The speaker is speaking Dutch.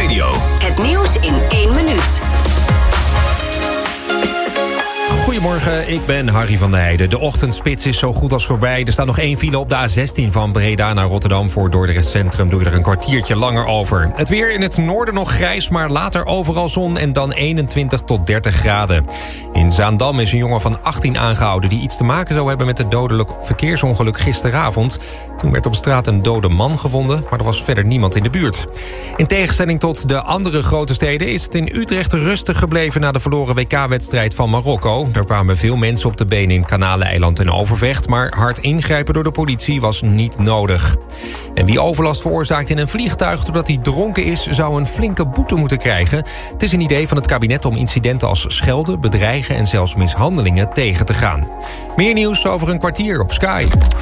Radio. Het nieuws in 1 minuut. Goedemorgen, ik ben Harry van der Heijden. De ochtendspits is zo goed als voorbij. Er staat nog 1 file op de A16 van Breda naar Rotterdam. Voor Dordrecht Centrum doe je er een kwartiertje langer over. Het weer in het noorden nog grijs, maar later overal zon en dan 21 tot 30 graden. In Zaandam is een jongen van 18 aangehouden die iets te maken zou hebben met het dodelijk verkeersongeluk gisteravond. Toen werd op straat een dode man gevonden, maar er was verder niemand in de buurt. In tegenstelling tot de andere grote steden is het in Utrecht rustig gebleven na de verloren WK-wedstrijd van Marokko. Er kwamen veel mensen op de been in Kanaleneiland en Overvecht, maar hard ingrijpen door de politie was niet nodig. En wie overlast veroorzaakt in een vliegtuig doordat hij dronken is, zou een flinke boete moeten krijgen. Het is een idee van het kabinet om incidenten als schelden, bedreigen en zelfs mishandelingen tegen te gaan. Meer nieuws over een kwartier op Sky.